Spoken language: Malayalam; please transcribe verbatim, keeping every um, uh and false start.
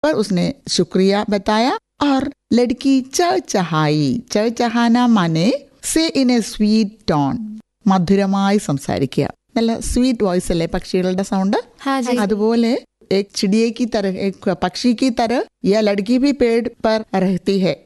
पर उसने शुक्रिया बताया और लड़की चहचहाई. चहचहाना माने say in A sweet tone, മധുരമായി സംസാരിക്കുക. നല്ല സ്വീറ്റ് വോയിസ് അല്ലേ പക്ഷികളുടെ സൗണ്ട്? അതുപോലെ एक चिड़िया की तरह, एक पक्षी की तरह यह लड़की भी पेड़ पर रहती है.